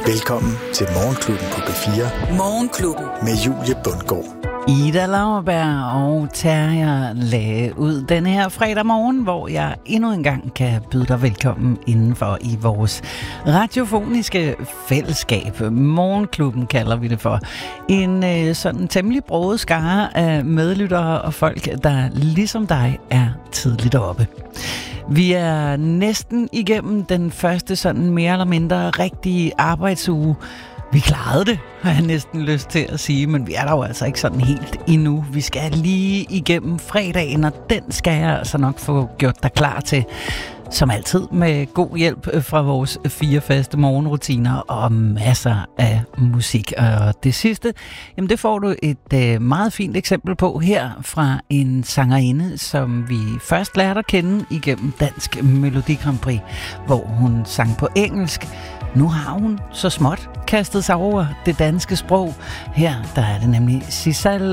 Velkommen til Morgenklubben på B4. Morgenklubben. Med Julie Bundgaard. Ida Lauerberg og Terje lagde ud denne her fredag morgen, hvor jeg endnu en gang kan byde dig velkommen indenfor i vores radiofoniske fællesskab. Morgenklubben kalder vi det for. En sådan temmelig broget skare af medlyttere og folk, der ligesom dig er tidligt oppe. Vi er næsten igennem den første sådan mere eller mindre rigtige arbejdsuge. Vi klarede det, har jeg næsten lyst til at sige, men vi er der jo altså ikke sådan helt endnu. Vi skal lige igennem fredagen, og den skal jeg altså nok få gjort dig klar til. Som altid med god hjælp fra vores 4 faste morgenrutiner og masser af musik. Og det sidste, jamen det får du et meget fint eksempel på her fra en sangerinde, som vi først lærte at kende igennem Dansk Melodi Grand Prix, hvor hun sang på engelsk. Nu har hun så småt kastet sig over det danske sprog. Her der er det nemlig Sissel